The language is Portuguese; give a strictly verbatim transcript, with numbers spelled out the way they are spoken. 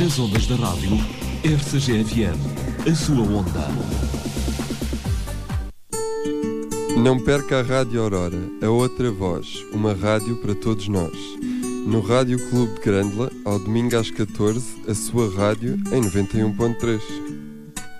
Nas ondas da rádio R C G F M, a sua onda. Não perca a Rádio Aurora, a outra voz, uma rádio para todos nós. No Rádio Clube de Grândola, ao domingo às catorze, a sua rádio em noventa e um ponto três.